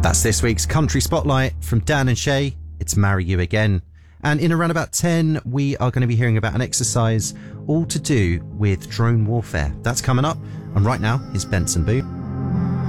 That's this week's Country Spotlight from Dan and Shay. It's Marry You Again. And in around about 10, we are going to be hearing about an exercise all to do with drone warfare. That's coming up. And right now is Benson Boone.